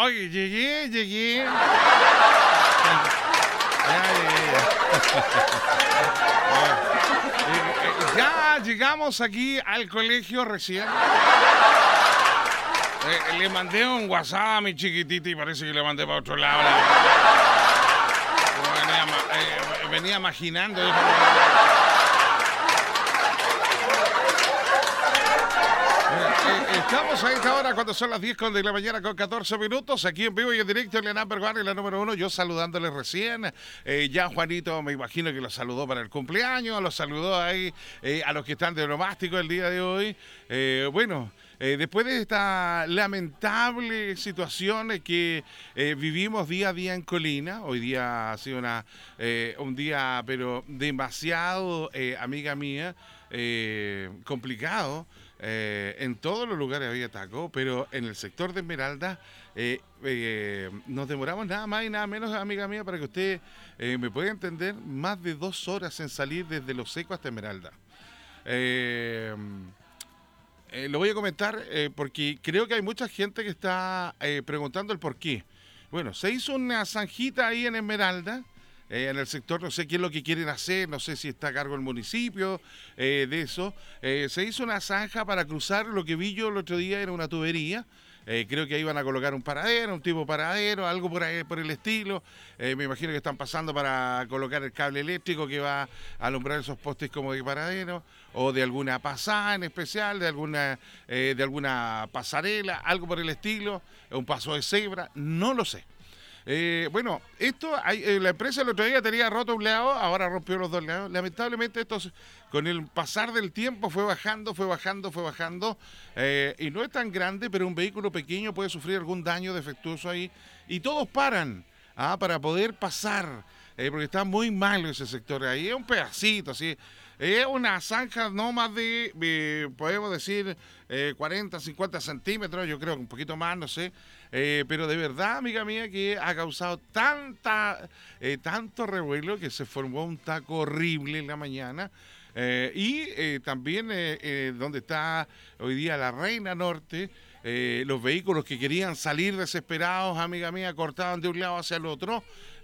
Oye, llegué. Ya llegamos aquí al colegio recién. Le mandé un WhatsApp a mi chiquitita y parece que le mandé para otro lado. Venía imaginando. Estamos a esta hora cuando son las 10 de la mañana con 14 minutos, aquí en vivo y en directo en la Number One, en la número 1, yo saludándoles recién. Ya Juanito me imagino que los saludó para el cumpleaños, los saludó ahí a los que están de onomástico el día de hoy. Después de esta lamentable situación que vivimos día a día en Colina, hoy día ha sido un día pero demasiado, amiga mía, complicado. En todos los lugares había taco, pero en el sector de Esmeralda nos demoramos nada más y nada menos, amiga mía, para que usted me pueda entender, más de 2 horas en salir desde Los Secos hasta Esmeralda. Lo voy a comentar porque creo que hay mucha gente que está preguntando el por qué. Bueno, se hizo una zanjita ahí en Esmeralda. En el sector, no sé qué es lo que quieren hacer, no sé si está a cargo el municipio de eso. Se hizo una zanja para cruzar, lo que vi yo el otro día era una tubería. Creo que ahí van a colocar un paradero, un tipo paradero, algo por ahí, por el estilo. Me imagino que están pasando para colocar el cable eléctrico que va a alumbrar esos postes como de paradero, o de alguna pasada en especial, de alguna pasarela, algo por el estilo, un paso de cebra, no lo sé. La empresa el otro día tenía roto un lado, ahora rompió los 2 lados. Lamentablemente esto con el pasar del tiempo fue bajando, y no es tan grande, pero un vehículo pequeño puede sufrir algún daño defectuoso ahí, y todos paran para poder pasar, porque está muy malo ese sector ahí, es un pedacito, así. Es una zanja no más de podemos decir, 40, 50 centímetros, yo creo que un poquito más, no sé. Pero de verdad, amiga mía, que ha causado tanto revuelo que se formó un taco horrible en la mañana. También donde está hoy día la Reina Norte, los vehículos que querían salir desesperados, amiga mía, cortaban de un lado hacia el otro.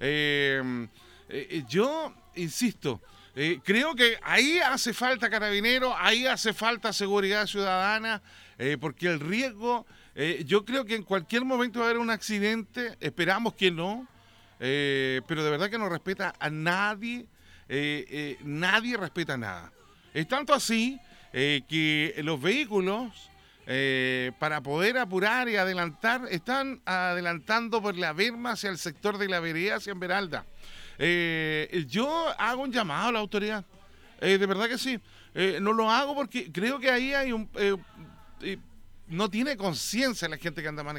Yo insisto, creo que ahí hace falta carabineros, ahí hace falta seguridad ciudadana, porque el riesgo, yo creo que en cualquier momento va a haber un accidente, esperamos que no, pero de verdad que no respeta a nadie, nadie respeta nada. Es tanto así que los vehículos, para poder apurar y adelantar, están adelantando por la Berma hacia el sector de la vereda hacia Esmeralda. Yo hago un llamado a la autoridad, de verdad que sí. No lo hago porque creo que ahí hay no tiene conciencia la gente que anda manejando.